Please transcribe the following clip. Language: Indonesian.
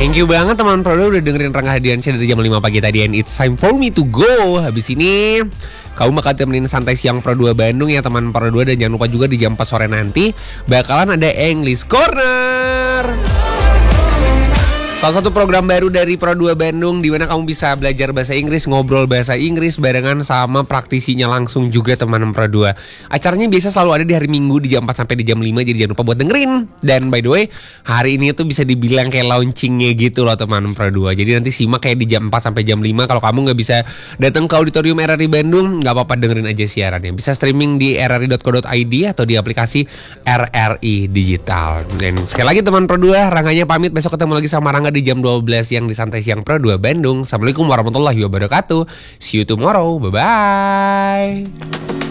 Thank you banget teman Pro 2 udah dengerin Rangga Hadiansyah dari jam 5 pagi tadi. And it's time for me to go. Habis ini kamu bakal temenin santai siang Pro 2 Bandung ya teman Pro 2. Dan jangan lupa juga di jam 4 sore nanti bakalan ada English Corner, salah satu program baru dari Pro 2 Bandung di mana kamu bisa belajar bahasa Inggris, ngobrol bahasa Inggris barengan sama praktisinya langsung juga teman Pro 2. Acaranya biasa selalu ada di hari Minggu di jam 4 sampai di jam 5, jadi jangan lupa buat dengerin. Dan by the way, hari ini tuh bisa dibilang kayak launchingnya gitu loh teman Pro 2. Jadi nanti simak kayak di jam 4 sampai jam 5. Kalau kamu nggak bisa datang ke auditorium RRI Bandung, nggak apa-apa, dengerin aja siarannya. Bisa streaming di rri.co.id atau di aplikasi RRI Digital. Dan sekali lagi teman Pro 2, Rangganya pamit, besok ketemu lagi sama Rangga di jam 12 yang di Santai Siang Pro 2 Bandung. Assalamualaikum warahmatullahi wabarakatuh. See you tomorrow. Bye-bye.